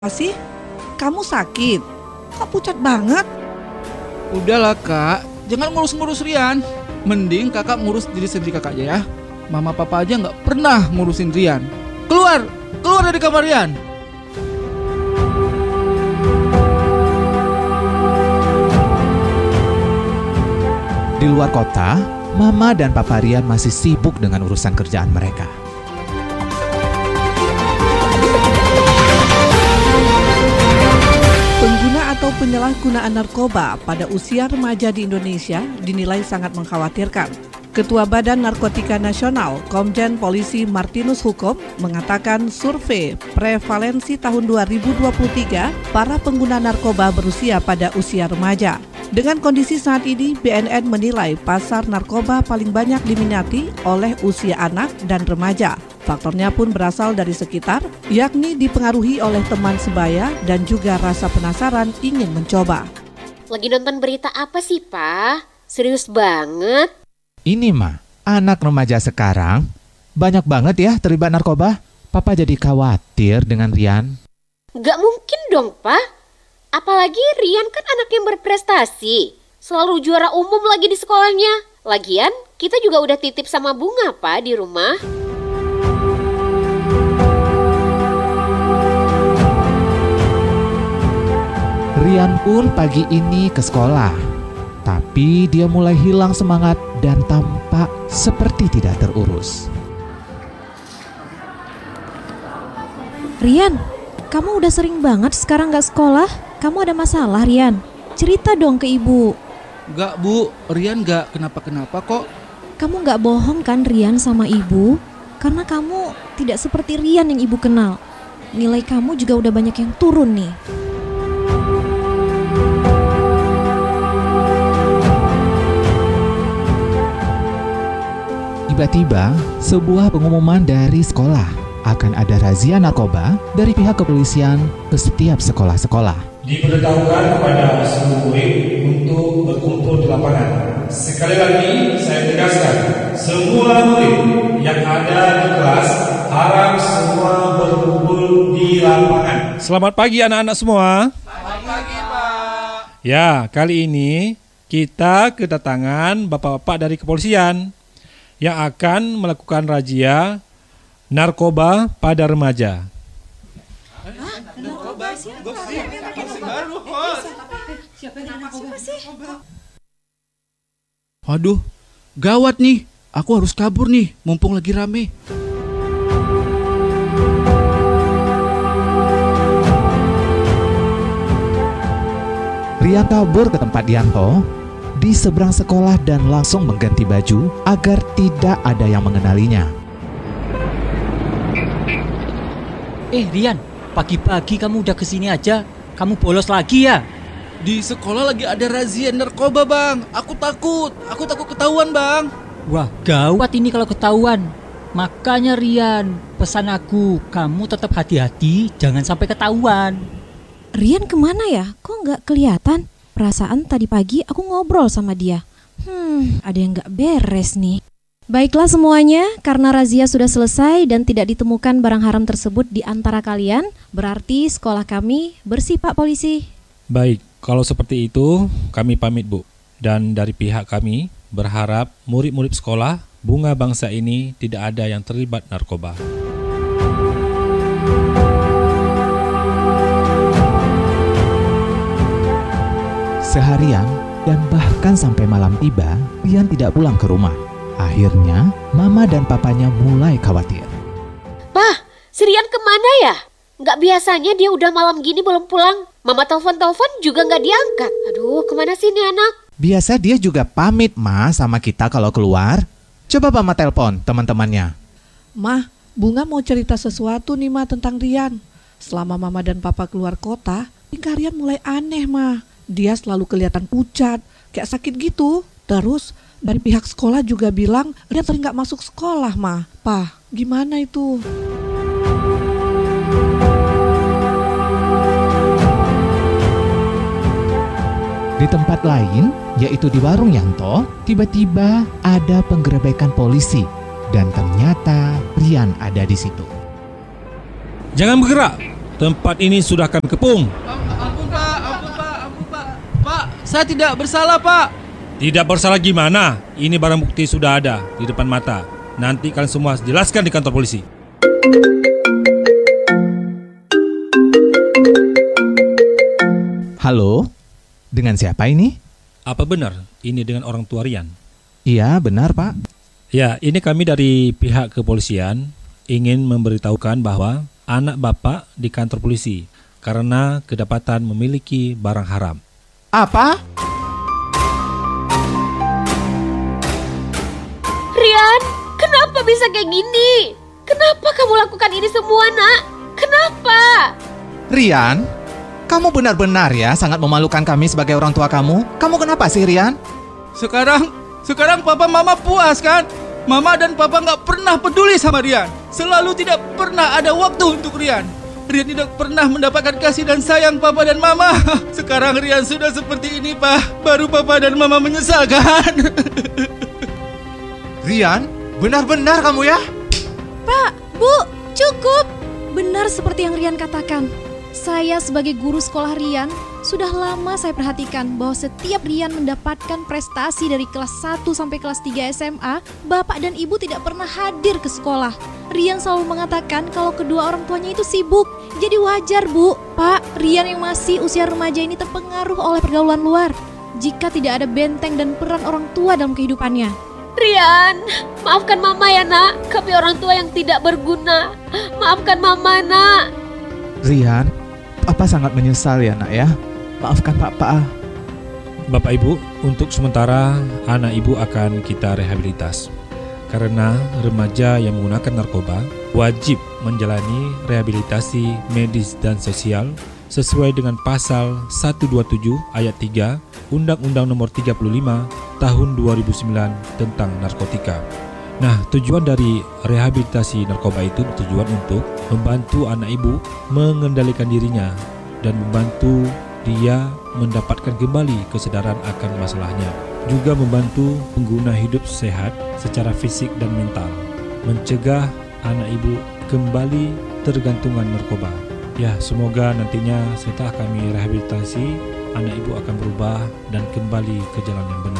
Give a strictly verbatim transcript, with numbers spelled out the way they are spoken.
Sih, kamu sakit? Kok pucat banget? Udahlah kak, jangan ngurus-ngurus Rian. Mending kakak ngurus diri sendiri kakak aja ya. Mama papa aja nggak pernah ngurusin Rian. Keluar, keluar dari kamar Rian. Di luar kota, Mama dan Papa Rian masih sibuk dengan urusan kerjaan mereka. Pengguna atau penyalahgunaan narkoba pada usia remaja di Indonesia dinilai sangat mengkhawatirkan. Ketua Badan Narkotika Nasional, Komjen Polisi Martinus Hukum, mengatakan survei prevalensi tahun dua ribu dua puluh tiga para pengguna narkoba berusia pada usia remaja. Dengan kondisi saat ini, B N N menilai pasar narkoba paling banyak diminati oleh usia anak dan remaja. Faktornya pun berasal dari sekitar, yakni dipengaruhi oleh teman sebaya dan juga rasa penasaran ingin mencoba. Lagi nonton berita apa sih, Pak? Serius banget? Ini mah, anak remaja sekarang banyak banget ya terlibat narkoba. Papa jadi khawatir dengan Rian. Gak mungkin dong, Pak. Apalagi Rian kan anak yang berprestasi. Selalu juara umum lagi di sekolahnya. Lagian, kita juga udah titip sama Bunga, Pak, di rumah. Rian pun pagi ini ke sekolah, tapi dia mulai hilang semangat dan tampak seperti tidak terurus. Rian, kamu udah sering banget sekarang gak sekolah. Kamu ada masalah, Rian? Cerita dong ke ibu. Gak bu, Rian gak kenapa-kenapa kok. Kamu gak bohong kan Rian sama ibu? Karena kamu tidak seperti Rian yang ibu kenal. Nilai kamu juga udah banyak yang turun nih. Tiba-tiba, sebuah pengumuman dari sekolah akan ada razia narkoba dari pihak kepolisian ke setiap sekolah-sekolah. Diberitahukan kepada seluruh murid untuk berkumpul di lapangan. Sekali lagi saya tegaskan, semua murid yang ada di kelas harap semua berkumpul di lapangan. Selamat pagi anak-anak semua. Selamat pagi Pak. Ya, kali ini kita kedatangan bapak-bapak dari kepolisian yang akan melakukan razia narkoba pada remaja. Aduh, gawat nih. Aku harus kabur nih, mumpung lagi rame. Rian kabur ke tempat Dianto di seberang sekolah dan langsung mengganti baju agar tidak ada yang mengenalinya. Eh Rian, pagi-pagi kamu udah kesini aja. Kamu bolos lagi ya? Di sekolah lagi ada razia narkoba bang. Aku takut, aku takut ketahuan bang. Wah, gawat ini kalau ketahuan. Makanya Rian, pesan aku, kamu tetap hati-hati, jangan sampai ketahuan. Rian kemana ya? Kok nggak kelihatan? Perasaan tadi pagi aku ngobrol sama dia. Hmm, ada yang nggak beres nih. Baiklah semuanya, karena razia sudah selesai dan tidak ditemukan barang haram tersebut di antara kalian, berarti sekolah kami bersih Pak Polisi. Baik, kalau seperti itu kami pamit Bu. Dan dari pihak kami berharap murid-murid sekolah Bunga Bangsa ini tidak ada yang terlibat narkoba. Seharian dan bahkan sampai malam tiba, Rian tidak pulang ke rumah. Akhirnya, Mama dan Papanya mulai khawatir. Pak, si Rian kemana ya? Nggak biasanya dia udah malam gini belum pulang. Mama telepon-telepon juga nggak diangkat. Aduh, kemana sih ini anak? Biasa dia juga pamit, Ma, sama kita kalau keluar. Coba Mama telepon teman-temannya. Mah, Bunga mau cerita sesuatu nih Mah tentang Rian. Selama Mama dan Papa keluar kota, tingkah Rian mulai aneh Mah. Dia selalu kelihatan pucat, kayak sakit gitu. Terus dari pihak sekolah juga bilang Rian sering gak masuk sekolah Mah. Pa, gimana itu? Di tempat lain, yaitu di warung Yanto, tiba-tiba ada penggerebekan polisi. Dan ternyata Rian ada di situ. Jangan bergerak, tempat ini sudah kami kepung. Ampun Pak, ampun Pak, ampun Pak. Pak, saya tidak bersalah Pak. Tidak bersalah gimana? Ini barang bukti sudah ada di depan mata. Nanti kalian semua jelaskan di kantor polisi. Halo, dengan siapa ini? Apa benar ini dengan orang tua Rian? Iya, benar Pak. Ya, ini kami dari pihak kepolisian ingin memberitahukan bahwa anak Bapak di kantor polisi karena kedapatan memiliki barang haram. Apa? Rian, kenapa bisa kayak gini? Kenapa kamu lakukan ini semua, Nak? Kenapa? Rian, kamu benar-benar ya sangat memalukan kami sebagai orang tua kamu. Kamu kenapa sih, Rian? Sekarang, sekarang Papa Mama puas kan? Mama dan Papa nggak pernah peduli sama Rian. Selalu tidak pernah ada waktu untuk Rian. Rian tidak pernah mendapatkan kasih dan sayang Papa dan Mama. Sekarang Rian sudah seperti ini, Pak. Baru Papa dan Mama menyesal kan? Rian, benar-benar kamu ya? Pak, Bu, cukup. Benar seperti yang Rian katakan. Saya sebagai guru sekolah Rian, sudah lama saya perhatikan bahwa setiap Rian mendapatkan prestasi dari kelas satu sampai kelas tiga S M A, Bapak dan Ibu tidak pernah hadir ke sekolah. Rian selalu mengatakan kalau kedua orang tuanya itu sibuk. Jadi wajar, Bu. Pak, Rian yang masih usia remaja ini terpengaruh oleh pergaulan luar. Jika tidak ada benteng dan peran orang tua dalam kehidupannya. Rian, maafkan Mama ya, Nak. Kami orang tua yang tidak berguna. Maafkan Mama, Nak. Rian, Papa sangat menyesal ya nak ya. Maafkan Papa. Bapak Ibu, untuk sementara anak Ibu akan kita rehabilitas. Karena remaja yang menggunakan narkoba wajib menjalani rehabilitasi medis dan sosial sesuai dengan pasal seratus dua puluh tujuh ayat tiga Undang-Undang Nomor tiga puluh lima Tahun dua ribu sembilan tentang narkotika. Nah, tujuan dari rehabilitasi narkoba itu tujuan untuk membantu anak ibu mengendalikan dirinya dan membantu dia mendapatkan kembali kesadaran akan masalahnya. Juga membantu pengguna hidup sehat secara fisik dan mental. Mencegah anak ibu kembali tergantungan narkoba. Ya, semoga nantinya setelah kami rehabilitasi, anak ibu akan berubah dan kembali ke jalan yang benar.